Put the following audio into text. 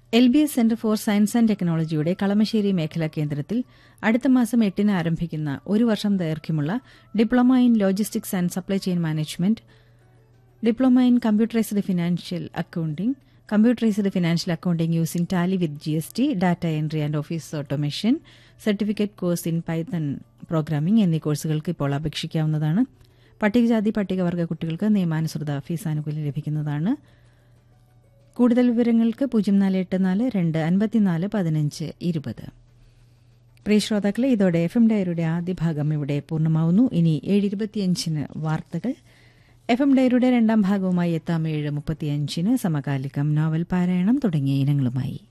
LBS centre for science and ടെക്നോളജിയുടെ കളമശ്ശേരി മേഖലാ കേന്ദ്രത്തിൽ അടുത്ത മാസം 8-ന് ആരംഭിക്കുന്ന ഒരു വർഷം ദൈർഘ്യമുള്ള diploma in logistics and supply chain management, diploma in computerised financial accounting using Tally with GST, data entry and office automation, certificate course in Python programming എന്നീ കോഴ്സുകൾക്ക് ഇപ്പോൾ അപേക്ഷിക്കാവുന്നതാണ്. പട്ടികജാതി പട്ടികവർഗ കുട്ടികൾക്ക് നിയമാനുസൃത ഫീസ് ആനുകൂല്യം ലഭിക്കുന്നതാണ്. കൂടുതൽ വിവരങ്ങൾക്ക് 0484-254-15-20. പ്രിയ ശ്രോതാക്കളെ, ഇതോടെ FM ഡയറിയുടെ ആദ്യ ഭാഗം ഇവിടെ പൂർണ്ണമാവുന്നു. ഇനി 7:25-ന് വാർത്തകൾ. FM ഡയറിയുടെ രണ്ടാം ഭാഗവുമായി എത്താം 7:35-ന് സമകാലികം, നോവൽ പാരായണം തുടങ്ങിയ ഇനങ്ങളുമായി.